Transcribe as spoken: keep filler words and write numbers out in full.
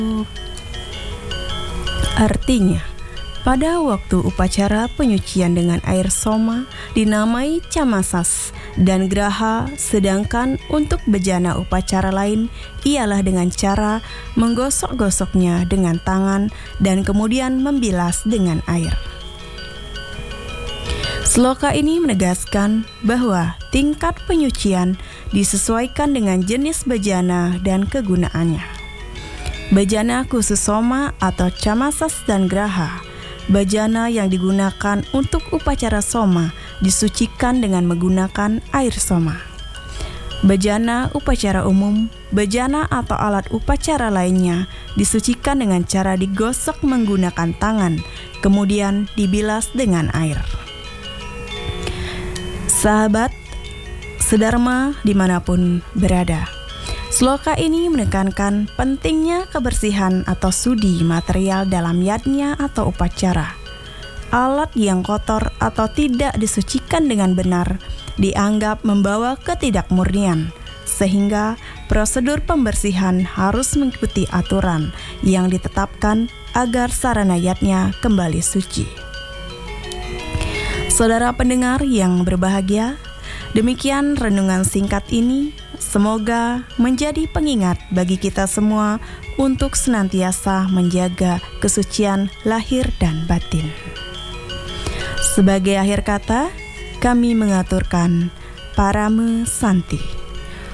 Artinya, pada waktu upacara penyucian dengan air soma dinamai camasas dan graha, sedangkan untuk bejana upacara lain ialah dengan cara menggosok-gosoknya dengan tangan dan kemudian membilas dengan air. Sloka ini menegaskan bahwa tingkat penyucian disesuaikan dengan jenis bejana dan kegunaannya. Bejana khusus soma atau camasas dan graha. Bejana yang digunakan untuk upacara soma disucikan dengan menggunakan air soma. Bejana upacara umum, bejana atau alat upacara lainnya disucikan dengan cara digosok menggunakan tangan, kemudian dibilas dengan air. Sahabat sedharma dimanapun berada, sloka ini menekankan pentingnya kebersihan atau sudi material dalam yatnya atau upacara. Alat yang kotor atau tidak disucikan dengan benar dianggap membawa ketidakmurnian, sehingga prosedur pembersihan harus mengikuti aturan yang ditetapkan agar sarana yatnya kembali suci. Saudara pendengar yang berbahagia, demikian renungan singkat ini. Semoga menjadi pengingat bagi kita semua untuk senantiasa menjaga kesucian lahir dan batin. Sebagai akhir kata, kami mengaturkan Parame Santi.